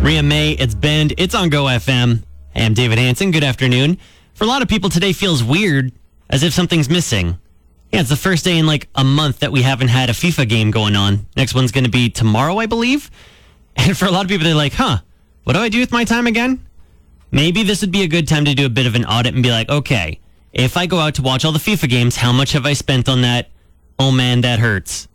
Ria May, it's Bend. It's on Go FM. Hey, I'm David Hansen. Good afternoon. For a lot of people, today feels weird, as if something's missing. Yeah, it's the first day in like a month that we haven't had a FIFA game going on. Next one's going to be tomorrow, I believe. And for a lot of people, they're like, what do I do with my time again? Maybe this would be a good time to do a bit of an audit and be like, okay, if I go out to watch all the FIFA games, how much have I spent on that? Oh man, that hurts.